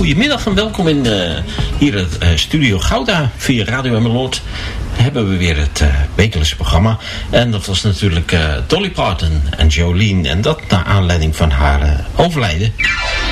goedemiddag en welkom in hier het Studio Gouda via Radio Emmeloord. Hebben we weer het wekelijkse programma. En dat was natuurlijk Dolly Parton en Jolene. En dat naar aanleiding van haar overlijden.